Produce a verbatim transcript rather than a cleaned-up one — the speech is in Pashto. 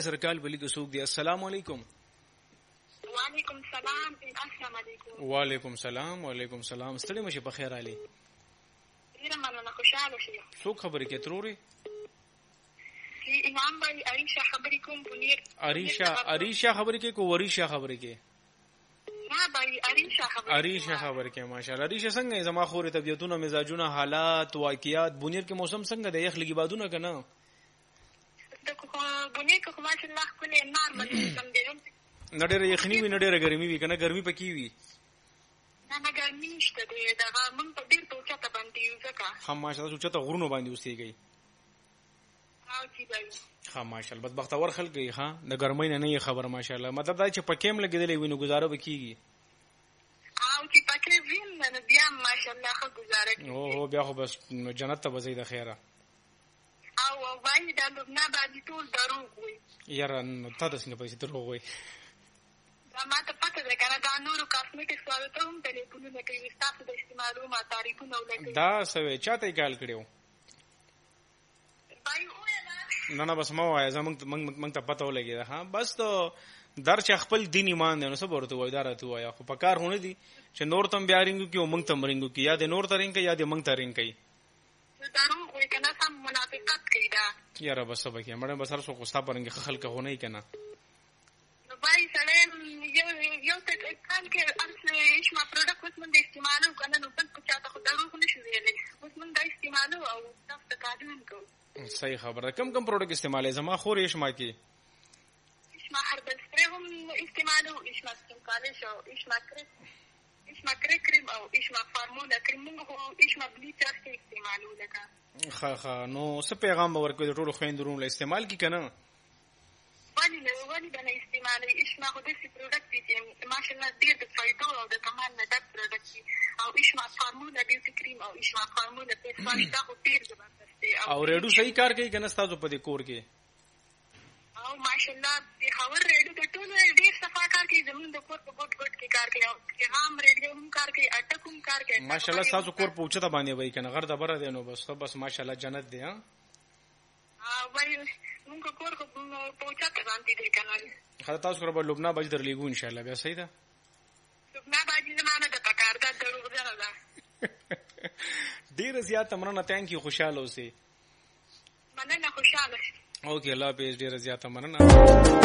سره کال بلی د سوق دی. السلام علیکم. وعلیکم السلام. السلام علیکم. وعلیکم السلام. وعلیکم السلام. ستړي مشه په خیر علي. ډیره مننه، خوشاله شئ. څوک خبرې کې تروري؟ امام بھائی عریشہ خبرې کوم پنیر. عریشہ عریشہ خبرې کې کو وریشہ خبرې کې؟ نه بھائی عریشہ خبرې. عریشہ خبرې کې ماشاءالله. عریشہ څنګه زما خوري طبيعتونه مزاجونه حالات واقعیات بونیر کې موسم څنګه دی؟ یخ لګي بادونه کنه د بونیر کې ماشاءالله کله نارمل موسم دی. نه ډېر یخني وي نه ډېر ګرمي وي کنه ګرمي پکې وي؟ نه نه ګرمي نشته دی. دا موږ په ډېر توچته باندې یو ځکه هم ماشاءالله توچته غرونو باندې اوسېږي. او جی بھائی ها ماشاءالله بدبختور خلک یې ها د ګرمۍ نه نه خبر ماشاءالله. مطلب دا چې پکېم لګیدلې وینو گزاره وکيږي. او چې پکې وین نه بیا ماشاءالله خو گزاره کوي. او هو بیا خو بس جنت ته وځي د خیره. او وای دا لبنان باندې ټول دروغ وي. یاره نو تا د څنګه پیسې دروغ وي؟ دا ما ته پته ده کنه دا نورو کاسمیټکس والو ته هم ټلیفونونه کوي ستاسو د استعمالو ما تعریفونه ولګي. دا سوي چاته کال کړو؟ بای وای نه نه بس ما وای زمونږ موږ ته پته ولګي. ها بس ته در چې خپل دین ایمان دی نو څه ورته وای دا راته وای. خو پکار هونه دي چې نور تم بیا رینګو کې او موږ تم رینګو کې یا د نور ترین کې یا د موږ ترین کې. دروغ وای کنه سم منافقت کوي دا. یاره بس سبا کې مړ بسر سو کوستا پرنګ خلک هونه کنه. نو بای سلام یو یو ته کال کې اصل هیڅ ما پروډکټ اوس موږ استعمالو کنه نو بل چاته خو دروغ نشو ویلې. اوس موږ دا استعمالو او تاسو ته کارونه کوو. صحیح خبره. کم کم پروډکټ استعمالې زما خور یې شما کې اسما هربل سپری هم استعمالو اسما سکالش او اسما کریم اسما کریم او اسما فارمولا کریم موږ اسما بلیچر کې استعمالو لکه. خا خا نو څه پیغام ورکوي د ټولو خويندرونو له استعمال کی کنه؟ ولی له ولی باندې استعمالي اسما خو د سی پروډکټ چې ماشاءالله ډیر د فائدو او د کمال نه ډک پروډکټ دي. او اسما فارمولا بیوټي کریم او اسما فارمولا فیس واش دا خو ډیر زبردست دي. او ریډو صحیح کار کوي کنه تاسو په دې کور کې؟ او ماشاءالله په خبر ریډو د ټولو ډیر صفا کار کوي. زمون د کور په ګډ ګډ کې کار کوي او پیغام ریډیو هم کار کوي اټک هم کار کوي. ماشاءالله تاسو کور په اوچته باندې وای کنه غر د بره دی نو بس بس ماشاءالله جنت دی. ها ا وای موږ کور په اوچته باندې دی کنه. خاطر تاسو کور په لبنان باندې درلېګو ان شاء الله بیا صحیح ده. لبنان باندې زمانه د پکار ده دروغ نه ده. ډیر زیات مننه. تانک یو خوشاله اوسئ. مننه خوشاله. اوکې الله حافظ. ډیر زیات مننه.